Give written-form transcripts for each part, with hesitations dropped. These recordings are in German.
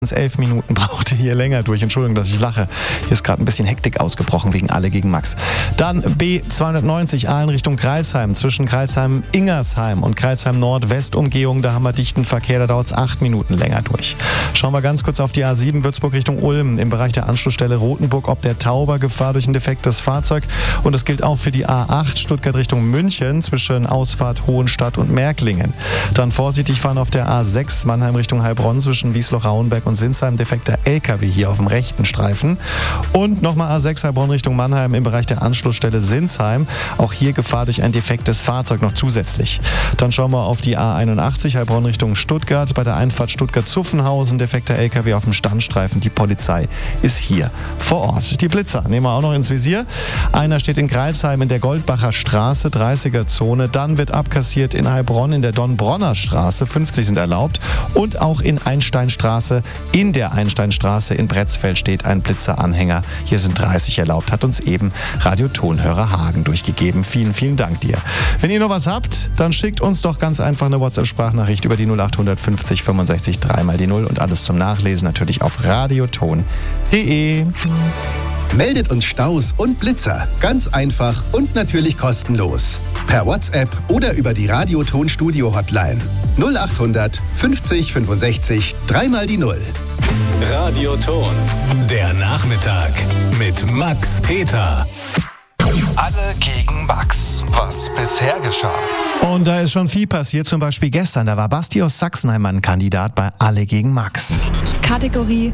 11 Minuten brauchte hier länger durch. Entschuldigung, dass ich lache. Hier ist gerade ein bisschen Hektik ausgebrochen wegen Alle gegen Max. Dann B290 Aalen Richtung Crailsheim. Zwischen Crailsheim-Ingersheim und Crailsheim-Nord-West-Umgehung. Da haben wir dichten Verkehr, da dauert es 8 Minuten länger durch. Schauen wir ganz kurz auf die A7 Würzburg Richtung Ulm. Im Bereich der Anschlussstelle Rothenburg ob der Tauber Gefahr durch ein defektes Fahrzeug. Und das gilt auch für die A8 Stuttgart Richtung München zwischen Ausfahrt Hohenstadt und Märklingen. Dann vorsichtig fahren auf der A6 Mannheim Richtung Heilbronn zwischen Wiesloch-Rauenberg und Sinsheim, defekter LKW hier auf dem rechten Streifen. Und nochmal A6 Heilbronn Richtung Mannheim im Bereich der Anschlussstelle Sinsheim. Auch hier Gefahr durch ein defektes Fahrzeug noch zusätzlich. Dann schauen wir auf die A81 Heilbronn Richtung Stuttgart. Bei der Einfahrt Stuttgart-Zuffenhausen, defekter LKW auf dem Standstreifen. Die Polizei ist hier vor Ort. Die Blitzer nehmen wir auch noch ins Visier. Einer steht in Crailsheim in der Goldbacher Straße, 30er-Zone. Dann wird abkassiert in Heilbronn in der Don-Bronner Straße, 50 sind erlaubt. Und auch in Einsteinstraße. In der Einsteinstraße in Bretzfeld steht ein Blitzeranhänger. Hier sind 30 erlaubt, hat uns eben Radiotonhörer Hagen durchgegeben. Vielen, vielen Dank dir. Wenn ihr noch was habt, dann schickt uns doch ganz einfach eine WhatsApp-Sprachnachricht über die 0850 65 3 die 0 und alles zum Nachlesen natürlich auf radioton.de. Meldet uns Staus und Blitzer. Ganz einfach und natürlich kostenlos. Per WhatsApp oder über die Radioton-Studio-Hotline. 0800 50 65 3 die 0. Radioton. Der Nachmittag mit Max Peter. Alle gegen Max. Was bisher geschah. Und da ist schon viel passiert. Zum Beispiel gestern. Da war Basti aus Sachsenheim ein Kandidat bei Alle gegen Max. Kategorie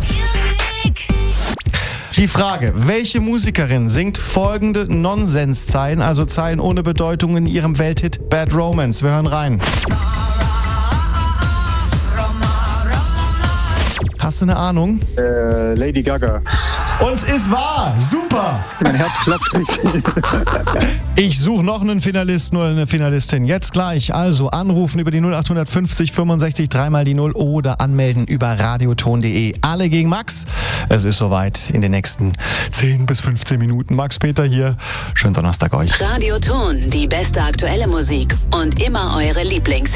Die Frage, welche Musikerin singt folgende Nonsenszeilen, also Zeilen ohne Bedeutung in ihrem Welthit Bad Romance? Wir hören rein. Hast du eine Ahnung? Lady Gaga. Und es ist wahr! Super! Mein Herz klopft richtig. Ich suche noch einen Finalisten oder eine Finalistin. Jetzt gleich. Also anrufen über die 0850 65 3 die 0 oder anmelden über radioton.de. Alle gegen Max. Es ist soweit in den nächsten 10 bis 15 Minuten. Max Peter hier. Schönen Donnerstag euch. Radioton, die beste aktuelle Musik und immer eure Lieblingshits.